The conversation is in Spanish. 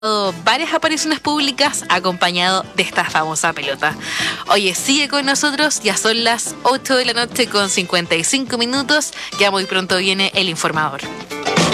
varias apariciones públicas acompañado de esta famosa pelota. Oye, sigue con nosotros, ya son las 8 de la noche con 55 minutos, ya muy pronto viene el informador.